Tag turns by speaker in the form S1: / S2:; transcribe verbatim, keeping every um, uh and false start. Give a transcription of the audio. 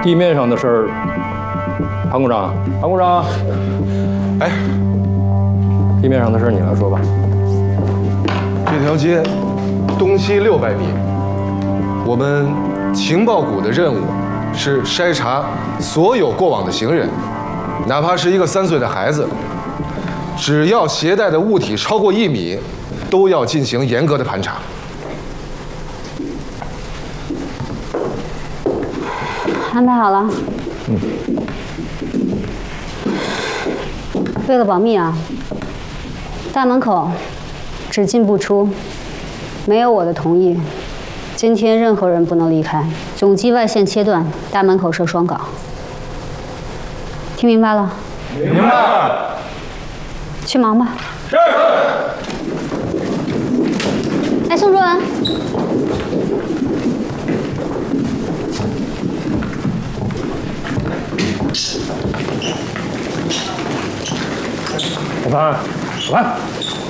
S1: 地面上的事儿，潘股长，潘股长，
S2: 哎，
S1: 地面上的事儿你来说吧。
S2: 这条街东西六百米，我们情报股的任务是筛查所有过往的行人，哪怕是一个三岁的孩子，只要携带的物体超过一米，都要进行严格的盘查。
S3: 安排好了。嗯。为了保密啊，大门口只进不出，没有我的同意，今天任何人不能离开。总机外线切断，大门口设双岗。听明白了？
S1: 明白了。
S3: 去忙吧。
S1: 是。
S3: 哎，宋卓文。
S1: 小潘，小潘，